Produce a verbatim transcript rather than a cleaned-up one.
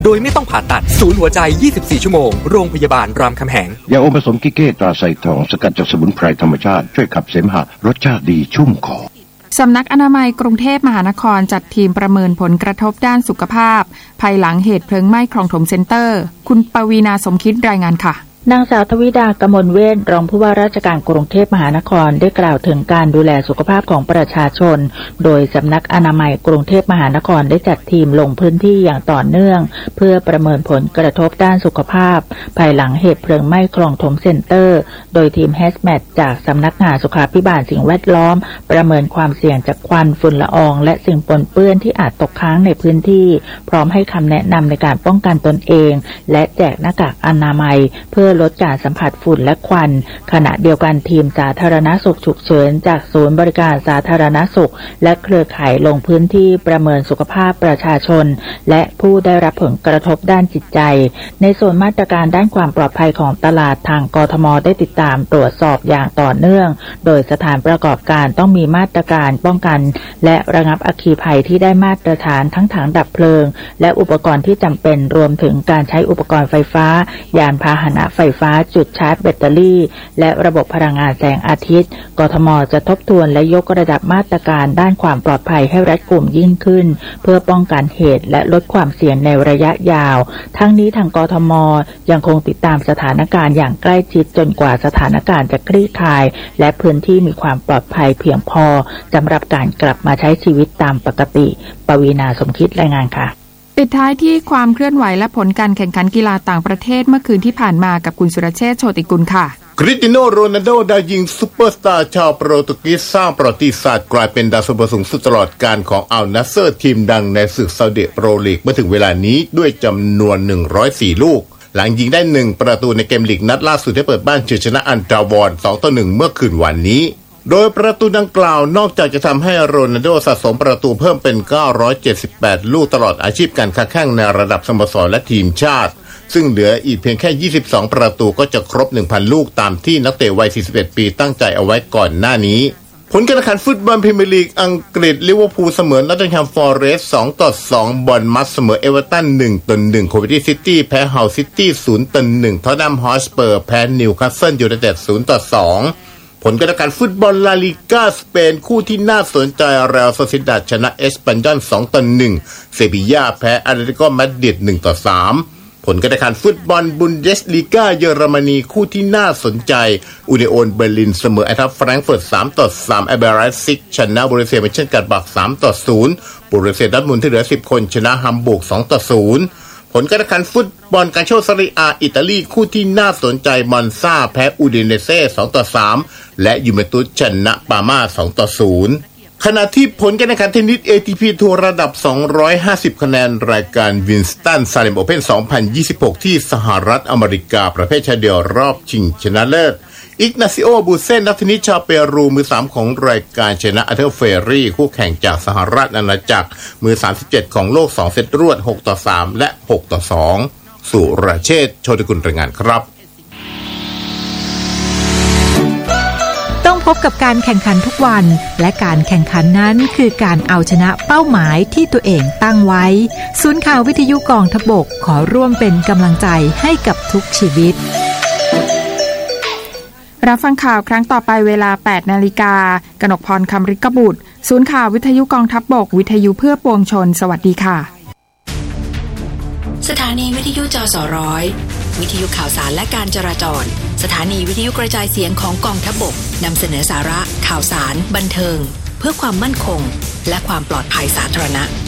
โดยไม่ต้องผ่าตัดศูนย์หัวใจยี่สิบสี่ชั่วโมงโรงพยาบาลรามคำแหงยาอมผสมกิเก้ตราไซทองสกัดจากสมุนไพรธรรมชาติช่วยขับเสมหะรสชาติดีชุ่มคอสำนักอนามัยกรุงเทพมหานครจัดทีมประเมินผลกระทบด้านสุขภาพภายหลังเหตุเพลิงไหม้คลองถมเซ็นเตอร์คุณปวีณาสมคิดรายงานค่ะนางสาวทวิดากมลเวชรองผู้ว่าราชการกรุงเทพมหานครได้กล่าวถึงการดูแลสุขภาพของประชาชนโดยสำนักอนามัยกรุงเทพมหานครได้จัดทีมลงพื้นที่อย่างต่อเนื่องเพื่อประเมินผลกระทบด้านสุขภาพภายหลังเหตุเพลิงไหม้คลองถมเซ็นเตอร์โดยทีมแฮซแมทจากสำนักงานสุขาภิบาลสิ่งแวดล้อมประเมินความเสี่ยงจากควันฝุ่นละอองและสิ่งปนเปื้อนที่อาจตกค้างในพื้นที่พร้อมให้คำแนะนำในการป้องกันตนเองและแจกหน้ากากอนามัยเพื่อลดการสัมผัสฝุ่นและควันขณะเดียวกันทีมสาธารณสุขฉุกเฉินจากศูนย์บริการสาธารณสุขและเครือข่ายลงพื้นที่ประเมินสุขภาพประชาชนและผู้ได้รับผลกระทบด้านจิตใจในส่วนมาตรการด้านความปลอดภัยของตลาดทางกทมได้ติดตามตรวจสอบอย่างต่อเนื่องโดยสถานประกอบการต้องมีมาตรการป้องกันและระงับอัคคีภัยที่ได้มาตรฐานทั้งถังดับเพลิงและอุปกรณ์ที่จำเป็นรวมถึงการใช้อุปกรณ์ไฟฟ้ายานพาหนะไฟฟ้าจุดชาร์จแบตเตอรี่และระบบพลังงานแสงอาทิตย์กทมจะทบทวนและยกระดับมาตรการด้านความปลอดภัยให้รัดกุมยิ่งขึ้นเพื่อป้องกันเหตุและลดความเสี่ยงในระยะยาวทั้งนี้ทางกทมยังคงติดตามสถานการณ์อย่างใกล้ชิดจนกว่าสถานการณ์จะคลี่คลายและพื้นที่มีความปลอดภัยเพียงพอสำหรับการกลับมาใช้ชีวิตตามปกติปวีณาสมคิดรายงานค่ะปิดท้ายที่ความเคลื่อนไหวและผลการแข่งขันกีฬาต่างประเทศเมื่อคืนที่ผ่านมากับคุณสุรเชษฐ์โชติกุลค่ะคริสเตียโนโรนัลโดได้ยิงซุปเปอร์สตาร์ชาวโปรตุเกสสร้างประวัติศาสตร์กลายเป็นดาวซันโวสูงสุดตลอดกาลของอัลนัสเซอร์ทีมดังในศึกซาอุดิโปรลีกเมื่อถึงเวลานี้ด้วยจำนวนหนึ่งร้อยสี่ลูกหลังยิงได้หนึ่งประตูในเกมลีกนัดล่าสุดที่เปิดบ้านเฉือนชนะอันดาวอน สองต่อหนึ่ง เมื่อคืนวันนี้โดยประตูดังกล่าวนอกจากจะทำให้โรนัลโดสะสมประตูเพิ่มเป็นเก้าร้อยเจ็ดสิบแปดลูกตลอดอาชีพการค้าแข่งในระดับสโมสรและทีมชาติซึ่งเหลืออีกเพียงแค่ยี่สิบสองประตูก็จะครบ หนึ่งพัน ลูกตามที่นักเตะวัยสี่สิบเอ็ดปีตั้งใจเอาไว้ก่อนหน้านี้ผลการแข่งขันฟุตบอลพรีเมียร์ลีกอังกฤษลิเวอร์พูลเสมอนอตติงแฮมฟอเรสต์ สองต่อสอง บอร์นมัธเสมอเอเวอร์ตัน หนึ่งต่อหนึ่ง โคเวนทรีซิตี้แพ้ฮัลซิตี้ ศูนย์ต่อหนึ่ง ท็อตแนมฮอตสเปอร์แพ้นิวคาสเซิลยูไนเต็ด ศูนย์ต่อสองผลการแข่งขันฟุตบอลลาลิก้าสเปนคู่ที่น่าสนใจเรอัลโซซิดาดชนะเอสปัญญอล สองต่อหนึ่ง เซบีญ่าแพ้อาตเลติโกมาดริด หนึ่งต่อสามผลการแข่งขันฟุตบอลบุนเดสลีกาเยอรมนีคู่ที่น่าสนใจอูนิโอนเบอร์ลินเสมอไอทัฟแฟรงก์เฟิร์ต สามต่อสาม ไอเบราซิกชนะบรูเซียเมนเช่นกันบัก สามต่อศูนย์บรูเซียดอร์ทมุนด์ที่เหลือสิบคนชนะฮัมบูร์ก สองต่อศูนย์ผลการแข่งขันฟุตบอลกาโชซาริอาอิตาลีคู่ที่น่าสนใจมอนซาแพ้อูดิเนเซ่ สองต่อสามและยูเวนตุสชนะปาม่า สองต่อศูนย์ขณะที่ผลการแข่งขันเทนนิส เอ ที พี ทัวร์ระดับสองร้อยห้าสิบคะแนนรายการวินสตันซาเลมโอเพ่น สองพันยี่สิบหก ที่สหรัฐอเมริกาประเภทชายเดี่ยวรอบชิงชนะเลิศอิกนาซิโอบูเซนนักเทนนิสชาวเปรูมือสามของรายการชนะอาเธอร์เฟรี่คู่แข่งจากสหรัฐอาณาจักรมือสามสิบเจ็ดของโลกสองเซตรวด หกต่อสาม และ หกต่อสอง สุรเชษฐ์โชติกุลรายงานครับต้องพบกับการแข่งขันทุกวันและการแข่งขันนั้นคือการเอาชนะเป้าหมายที่ตัวเองตั้งไว้ศูนย์ข่าววิทยุกองทัพบกขอร่วมเป็นกำลังใจให้กับทุกชีวิตรับฟังข่าวครั้งต่อไปเวลา แปดนาฬิกา กนกพร คำฤทธิ์กบุตรศูนย์ข่าววิทยุกองทัพบกวิทยุเพื่อปวงชนสวัสดีค่ะสถานีวิทยุจสร้อยวิทยุข่าวสารและการจราจรสถานีวิทยุกระจายเสียงของกองทัพบกนำเสนอสาระข่าวสารบันเทิงเพื่อความมั่นคงและความปลอดภัยสาธารณะ